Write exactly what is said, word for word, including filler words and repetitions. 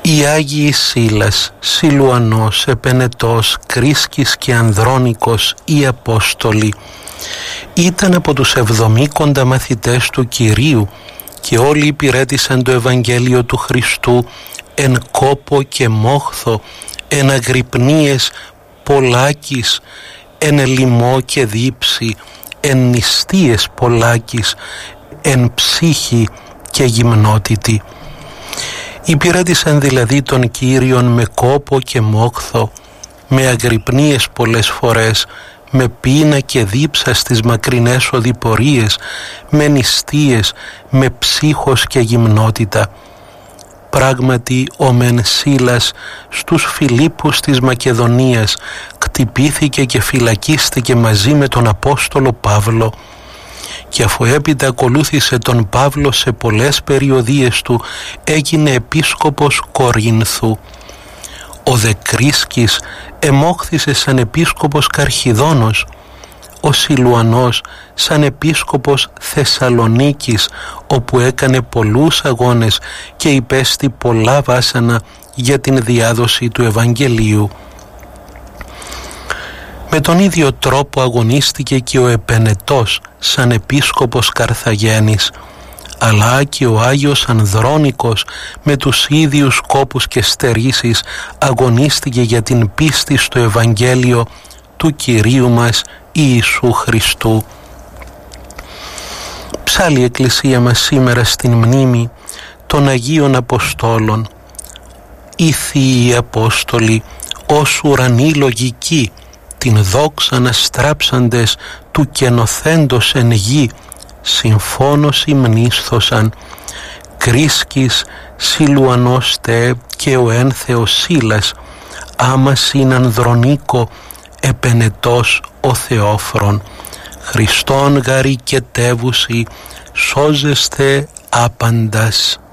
Οι Άγιοι Σίλας, Σιλουανός, Επενετός, Κρίσκης και Ανδρώνικος, οι Απόστολοι, ήταν από τους εβδομήκοντα μαθητές του Κυρίου και όλοι υπηρέτησαν το Ευαγγέλιο του Χριστού εν κόπο και μόχθο, εν αγρυπνίες πολλάκις, εν λοιμό και δίψη, εν νηστείες πολλάκις, εν ψύχη και γυμνότητη. Υπηρέτησαν δηλαδή τον Κύριον με κόπο και μόχθο, με αγρυπνίες πολλές φορές, με πείνα και δίψα στις μακρινές οδηπορίες, με νηστείες, με ψύχος και γυμνότητα. Πράγματι ο μεν Σίλας στους Φιλίππους της Μακεδονίας κτυπήθηκε και φυλακίστηκε μαζί με τον Απόστολο Παύλο, και αφού έπειτα ακολούθησε τον Παύλο σε πολλές περιοδίες του, έγινε επίσκοπος Κορίνθου. Ο δε Κρίσκης εμόχθησε σαν επίσκοπος Καρχιδόνος, ο Σιλουανός σαν επίσκοπος Θεσσαλονίκης, όπου έκανε πολλούς αγώνες και υπέστη πολλά βάσανα για την διάδοση του Ευαγγελίου. Με τον ίδιο τρόπο αγωνίστηκε και ο Επενετός σαν επίσκοπος Καρθαγένης, αλλά και ο Άγιος Ανδρώνικος με τους ίδιους κόπους και στερήσεις αγωνίστηκε για την πίστη στο Ευαγγέλιο του Κυρίου μας Ιησού Χριστού. Ψάλλει η Εκκλησία μας σήμερα στην μνήμη των Αγίων Αποστόλων. Οι Θείοι Απόστολοι ως ουρανοί λογικοί, την δόξα να στράψαντες του καινοθέντος εν γη, συμφώνως υμνίσθωσαν. Κρίσκης, Σιλουανός τε και ο ένθεος Σίλας, άμας είναι Ανδρονίκο, Επενετός ο Θεόφρον. Χριστόν γαρικετεύουσι, σώζεστε άπαντας.